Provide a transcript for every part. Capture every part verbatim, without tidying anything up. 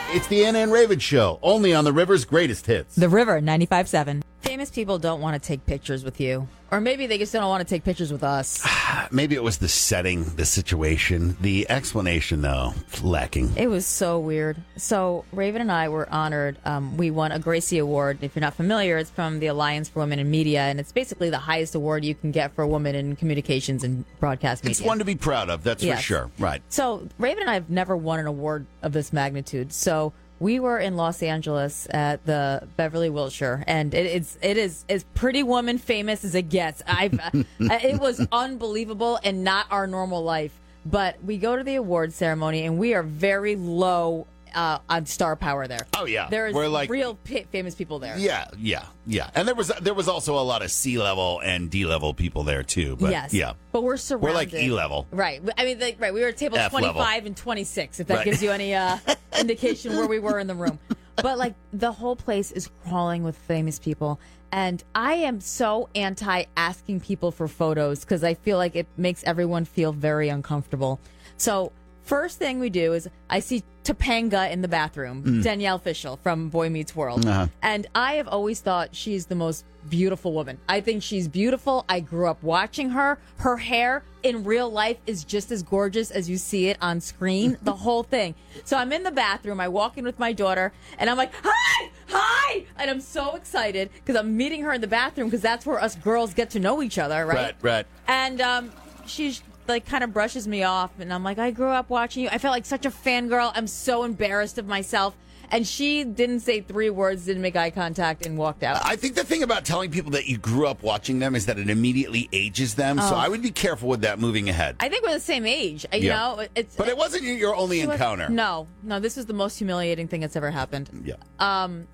It's the Anna and Raven Show, only on the River's greatest hits. The River, ninety-five point seven. Famous people don't want to take pictures with you. Or maybe they just don't want to take pictures with us. Maybe it was the setting, the situation. The explanation, though, lacking. It was so weird. So Raven and I were honored. Um, we won a Gracie Award. If you're not familiar, it's from the Alliance for Women in Media, and it's basically the highest award you can get for a woman in communications and broadcast media. It's one to be proud of, that's Yes. for sure. Right. So Raven and I have never won an award of this magnitude. So we were in Los Angeles at the Beverly Wilshire, and it, it's it is as pretty woman famous as it gets. I've uh, it was unbelievable and not our normal life. But we go to the award ceremony, and we are very low uh, on star power there. Oh yeah, there is we're like real p- famous people there. Yeah, yeah, yeah. And there was there was also a lot of C level and D level people there too. But yes, yeah, but we're surrounded. We're like E level, right? I mean, like, right. We were at table F level. twenty-five and twenty-six. If that Right. gives you any uh, indication where we were in the room. But like the whole place is crawling with famous people, and I am so anti asking people for photos because I feel like it makes everyone feel very uncomfortable. So first thing we do is I see Topanga in the bathroom, Mm. Danielle Fishel from Boy Meets World. Uh-huh. And I have always thought she's the most beautiful woman. I think she's beautiful. I grew up watching her. Her hair in real life is just as gorgeous as you see it on screen, the whole thing. So I'm in the bathroom. I walk in with my daughter, and I'm like, hi, hi. And I'm so excited because I'm meeting her in the bathroom because that's where us girls get to know each other, right? Right, right. And um, she's like kind of brushes me off, and I'm like, I grew up watching you. I felt like such a fangirl. I'm so embarrassed of myself. And she didn't say three words, didn't make eye contact, and walked out. I think the thing about telling people that you grew up watching them is that it immediately ages them. So Oh. I would be careful with that moving ahead. I think we're the same age. You Yeah. know, it's But it wasn't your only she was- encounter. no, no, this was the most humiliating thing that's ever happened. Yeah. Um,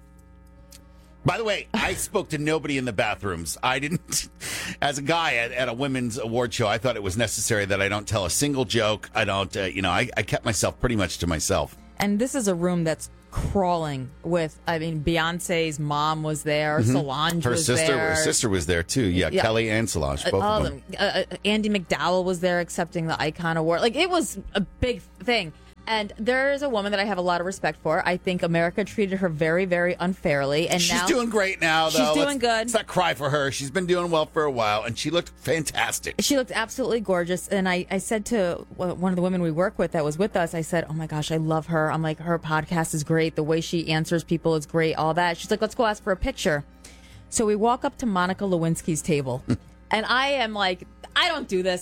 By the way, I spoke to nobody in the bathrooms. I didn't, as a guy at, at a women's award show, I thought it was necessary that I don't tell a single joke. I don't, uh, you know, I, I kept myself pretty much to myself. and this is a room that's crawling with. I mean, Beyonce's mom was there. Solange Her was sister, there. her sister was there too. Yeah, Yeah. Kelly and Solange, Uh, both all of of them. them. Uh, uh, Andy McDowell was there accepting the Icon Award. Like, it was a big thing. And there is a woman that I have a lot of respect for. I think America treated her very, very unfairly. And She's now doing great now, though. She's doing let's, good. Let's not cry for her. She's been doing well for a while, and she looked fantastic. She looked absolutely gorgeous. And I, I said to one of the women we work with that was with us, I said, oh my gosh, I love her. I'm like, her podcast is great. The way she answers people is great, all that. She's like, let's go ask for a picture. So we walk up to Monica Lewinsky's table. And I am like, I don't do this.